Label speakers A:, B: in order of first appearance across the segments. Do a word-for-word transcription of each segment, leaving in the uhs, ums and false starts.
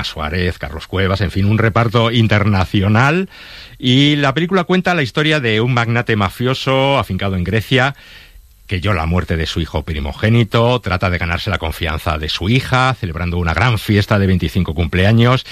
A: Lola Suárez, Carlos Cuevas, en fin, un reparto internacional. Y la película cuenta la historia de un magnate mafioso afincado en Grecia que llora la muerte de su hijo primogénito, trata de ganarse la confianza de su hija, celebrando una gran fiesta de veinticinco cumpleaños,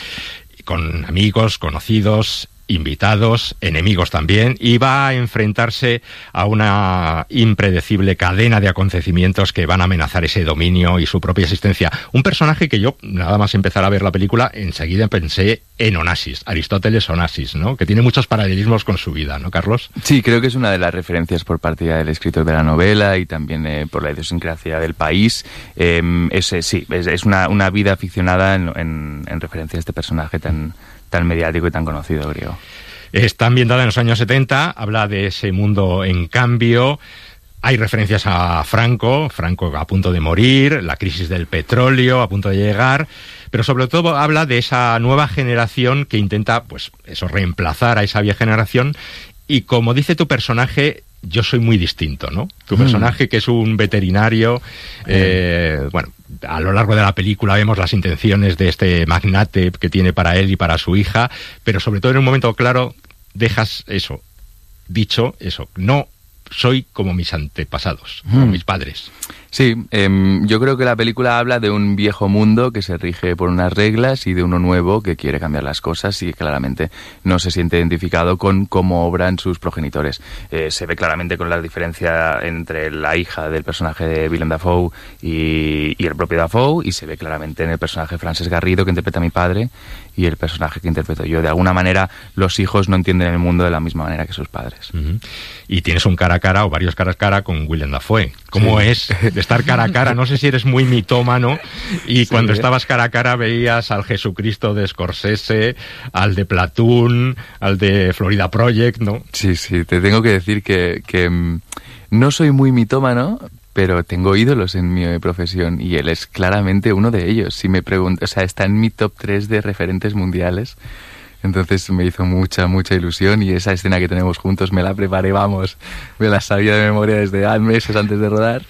A: con amigos, conocidos, invitados, enemigos también, y va a enfrentarse a una impredecible cadena de acontecimientos que van a amenazar ese dominio y su propia existencia. Un personaje que yo, nada más empezar a ver la película, enseguida pensé en Onassis, Aristóteles Onassis, ¿no? Que tiene muchos paralelismos con su vida, ¿no, Carlos?
B: Sí, creo que es una de las referencias por parte del escritor de la novela y también eh, por la idiosincrasia del país. Eh, es, eh, sí, es, es una, una vida aficionada en, en, en referencia a este personaje tan... tan mediático y tan conocido griego.
A: Está ambientada en los años setenta, habla de ese mundo en cambio. Hay referencias a Franco, Franco a punto de morir, la crisis del petróleo a punto de llegar, pero sobre todo habla de esa nueva generación que intenta, pues, eso, reemplazar a esa vieja generación. Y como dice tu personaje, yo soy muy distinto, ¿no? Tu personaje, mm. que es un veterinario, eh, bueno, a lo largo de la película vemos las intenciones de este magnate que tiene para él y para su hija, pero sobre todo en un momento claro dejas eso, dicho eso, no soy como mis antepasados, como mm. mis padres.
B: Sí, eh, yo creo que la película habla de un viejo mundo que se rige por unas reglas y de uno nuevo que quiere cambiar las cosas y que claramente no se siente identificado con cómo obran sus progenitores. Eh, se ve claramente con la diferencia entre la hija del personaje de Willem Dafoe y, y el propio Dafoe, y se ve claramente en el personaje de Francesc Garrido, que interpreta a mi padre, y el personaje que interpreto yo. De alguna manera, los hijos no entienden el mundo de la misma manera que sus padres.
A: Uh-huh. Y tienes un cara a cara o varios caras a cara con Willem Dafoe. ¿Cómo sí. es de estar cara a cara? No sé si eres muy mitómano y sí, cuando ¿eh? estabas cara a cara veías al Jesucristo de Scorsese, al de Platoon, al de Florida Project, ¿no?
B: Sí, sí, te tengo que decir que, que um, no soy muy mitómano, pero tengo ídolos en mi profesión y él es claramente uno de ellos. Si me pregunto, o sea, está en mi top tres de referentes mundiales. Entonces me hizo mucha, mucha ilusión, y esa escena que tenemos juntos me la preparé, vamos, me la sabía de memoria desde meses antes de rodar.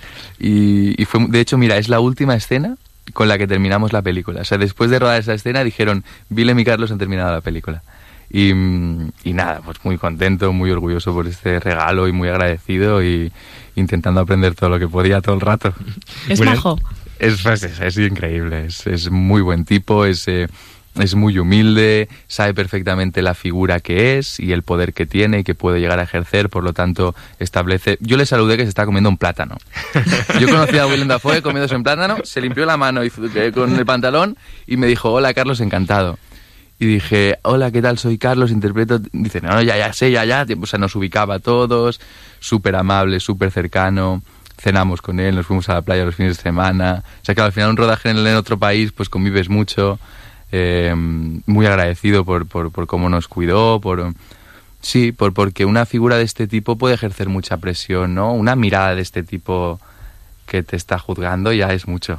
B: Y, y fue, de hecho, mira, es la última escena con la que terminamos la película. O sea, después de rodar esa escena dijeron, Willem y Carlos han terminado la película. Y, y nada, pues muy contento, muy orgulloso por este regalo y muy agradecido, y intentando aprender todo lo que podía todo el rato.
C: Es bueno, majo.
B: Es, es, es, es increíble, es, es muy buen tipo, es... Eh, Es muy humilde, sabe perfectamente la figura que es y el poder que tiene y que puede llegar a ejercer, por lo tanto establece... Yo le saludé que se está comiendo un plátano. Yo conocí a Willem Dafoe comiéndose un plátano, se limpió la mano y, con el pantalón y me dijo, hola Carlos, encantado. Y dije, hola, ¿qué tal? Soy Carlos, interpreto... Dice, no, no, ya, ya sé, ya, ya. O sea, nos ubicaba a todos, súper amable, súper cercano. Cenamos con él, nos fuimos a la playa los fines de semana. O sea, que al final un rodaje en, en otro país, pues convives mucho... Eh, muy agradecido por, por, por cómo nos cuidó, por sí, por porque una figura de este tipo puede ejercer mucha presión, ¿no? Una mirada de este tipo que te está juzgando ya es mucho.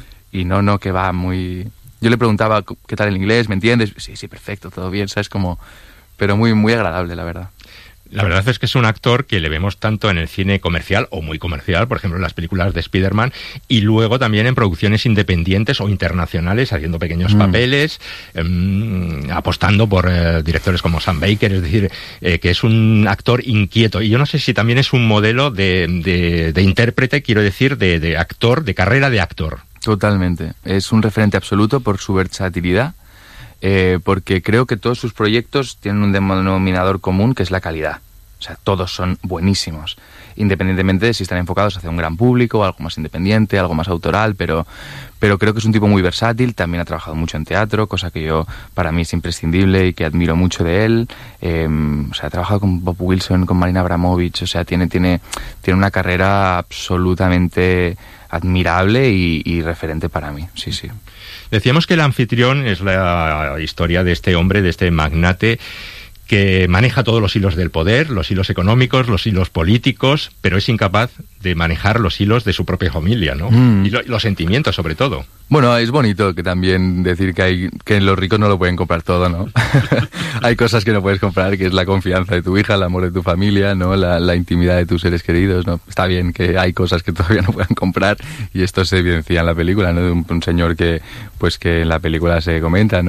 B: Y no, no, que va muy... Yo le preguntaba, ¿qué tal el inglés? ¿Me entiendes? Sí, sí, perfecto, todo bien, ¿sabes? Como... Pero muy, muy agradable, la verdad.
A: La verdad es que es un actor que le vemos tanto en el cine comercial o muy comercial, por ejemplo en las películas de Spider-Man, y luego también en producciones independientes o internacionales, haciendo pequeños mm. papeles, eh, apostando por eh, directores como Sam Baker, es decir, eh, que es un actor inquieto. Y yo no sé si también es un modelo de, de, de intérprete, quiero decir, de, de actor, de carrera de actor.
B: Totalmente. Es un referente absoluto por su versatilidad. Eh, porque creo que todos sus proyectos tienen un denominador común, que es la calidad. O sea, todos son buenísimos, independientemente de si están enfocados hacia un gran público, algo más independiente, algo más autoral, pero, pero creo que es un tipo muy versátil. También ha trabajado mucho en teatro, cosa que yo, para mí es imprescindible y que admiro mucho de él. Eh, o sea, ha trabajado con Bob Wilson, con Marina Abramovich, o sea, tiene, tiene, tiene una carrera absolutamente admirable y, y referente para mí, sí, sí.
A: Decíamos que el anfitrión es la historia de este hombre, de este magnate, que maneja todos los hilos del poder, los hilos económicos, los hilos políticos, pero es incapaz de manejar los hilos de su propia familia, ¿no? Mm. Y lo, los sentimientos, sobre todo.
B: Bueno, es bonito que también decir que hay que los ricos no lo pueden comprar todo, ¿no? Hay cosas que no puedes comprar, que es la confianza de tu hija, el amor de tu familia, ¿no? La, la intimidad de tus seres queridos, ¿no? Está bien que hay cosas que todavía no puedan comprar, y esto se evidencia en la película, ¿no? De un, un señor que, pues que en la película se comenta, ¿no?